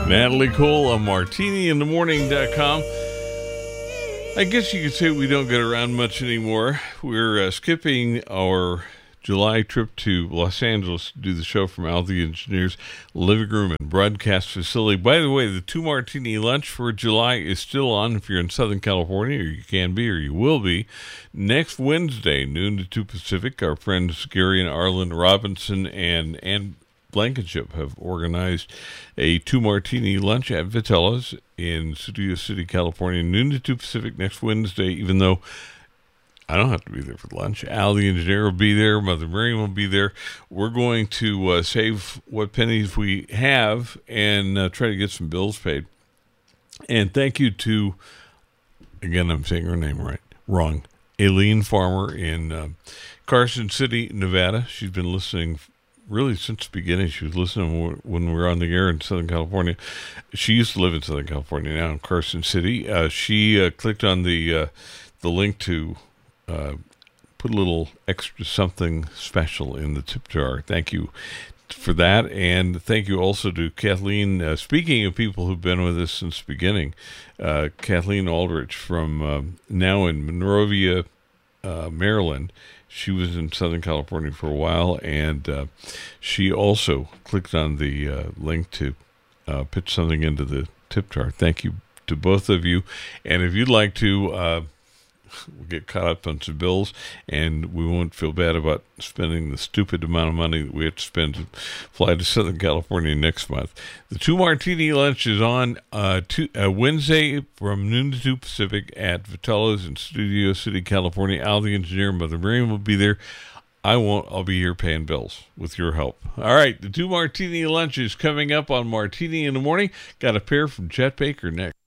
Natalie Cole on martiniinthemorning.com. I guess you could say we don't get around much anymore. We're skipping our July trip to Los Angeles to do the show from Al the Engineer's living room and broadcast facility. By the way, the 2 Martini lunch for July is still on if you're in Southern California, or you can be, or you will be. Next Wednesday, noon to 2 Pacific, our friends Gary and Arlen Robinson and Blankenship have organized a 2 Martini lunch at Vitella's in Studio City, California, noon to 2 Pacific next Wednesday, even though I don't have to be there for lunch. Al the Engineer will be there. Mother Miriam will be there. We're going to save what pennies we have and try to get some bills paid. And thank you to, again, I'm saying her name wrong, Aileen Farmer in Carson City, Nevada. She's been listening really since the beginning. She was listening when we were on the air in Southern California. She used to live in Southern California, now in Carson City. She clicked on the link to put a little extra something special in the tip jar. Thank you for that, and thank you also to Kathleen. Speaking of people who've been with us since the beginning, Kathleen Aldrich from now in Monrovia, Maryland. She was in Southern California for a while, and she also clicked on the link to pitch something into the tip jar. Thank you to both of you, and if you'd like to we'll get caught up on some bills, and we won't feel bad about spending the stupid amount of money that we have to spend to fly to Southern California next month. The 2 Martini lunch is on Wednesday from noon to 2 Pacific at Vitella's in Studio City, California. Al the Engineer and Mother Miriam will be there. I won't. I'll be here paying bills with your help. All right, the 2 Martini lunch is coming up on Martini in the Morning. Got a pair from Chet Baker next.